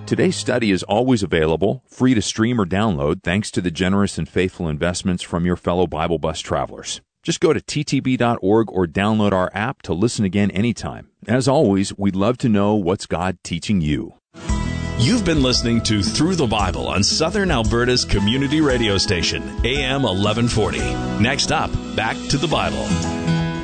Today's study is always available, free to stream or download, thanks to the generous and faithful investments from your fellow Bible Bus travelers. Just go to ttb.org or download our app to listen again anytime. As always, we'd love to know what's God teaching you. You've been listening to Through the Bible on Southern Alberta's community radio station, AM 1140. Next up, back to the Bible.